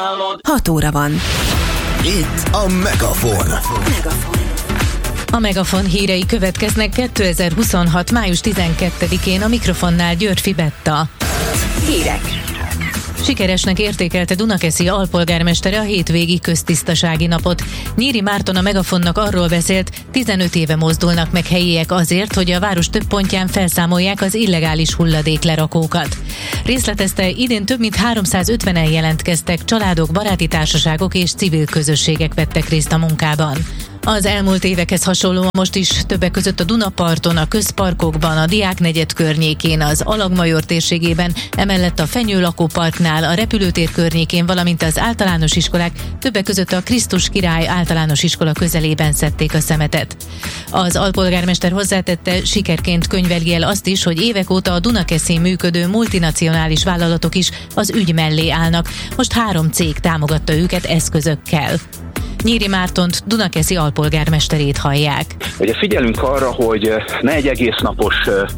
6 óra van. Itt a Megafon. A Megafon hírei következnek 2026. május 12-én, a mikrofonnál Györfi Betta. Hírek. Sikeresnek értékelte Dunakeszi alpolgármestere a hétvégi köztisztasági napot. Nyíri Márton a Megafonnak arról beszélt, 15 éve mozdulnak meg helyiek azért, hogy a város több pontján felszámolják az illegális hulladéklerakókat. Részletezte, idén több mint 350-en jelentkeztek, családok, baráti társaságok és civil közösségek vettek részt a munkában. Az elmúlt évekhez hasonlóan most is többek között a Dunaparton, a közparkokban, a Diáknegyed környékén, az Alagmajor térségében, emellett a Fenyő lakóparknál, a repülőtér környékén, valamint az általános iskolák, többek között a Krisztus Király általános iskola közelében szedték a szemetet. Az alpolgármester hozzátette, sikerként könyveli el azt is, hogy évek óta a Dunakeszin működő multinacionális vállalatok is az ügy mellé állnak. Most 3 cég támogatta őket eszközökkel. Nyíri Mártont, Dunakeszi alpolgármesterét hallják. Ugye figyelünk arra, hogy ne egy egész napos,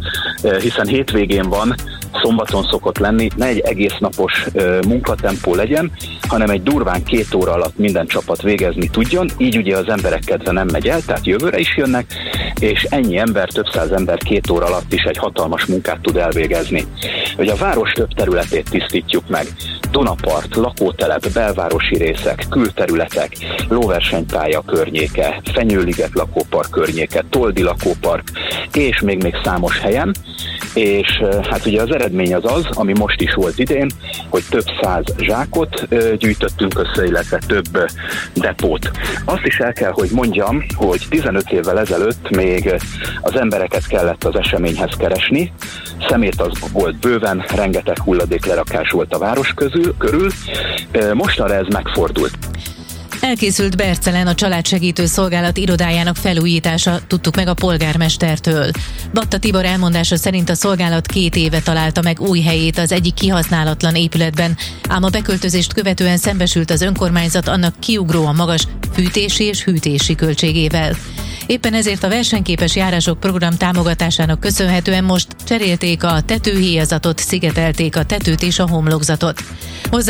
hiszen hétvégén van, szombaton szokott lenni, ne egy egész napos munkatempó legyen, hanem egy durván 2 óra alatt minden csapat végezni tudjon, így ugye az emberek kedve nem megy el, tehát jövőre is jönnek, és ennyi ember, több száz ember 2 óra alatt is egy hatalmas munkát tud elvégezni. Hogy a város több területét tisztítjuk meg. Dunapart, lakótelep, belvárosi részek, külterületek, lóversenypálya környéke, Fenyőliget lakópark környéke, Toldi lakópark, és még számos helyen. És hát ugye az eredmény az, ami most is volt idén, hogy több száz zsákot gyűjtöttünk össze, illetve több depót. Azt is el kell, hogy mondjam, hogy 15 évvel ezelőtt még az embereket kellett az eseményhez keresni, szemét az volt bőven, rengeteg hulladéklerakás volt a város körül, mostanra ez megfordult. Elkészült Bercelen a Családsegítő Szolgálat irodájának felújítása, tudtuk meg a polgármestertől. Batta Tibor elmondása szerint a szolgálat 2 éve találta meg új helyét az egyik kihasználatlan épületben, ám a beköltözést követően szembesült az önkormányzat annak kiugróan magas fűtési és hűtési költségével. Éppen ezért a versenyképes járások program támogatásának köszönhetően most cserélték a tetőhéjazatot, szigetelték a tetőt és a homlokzatot.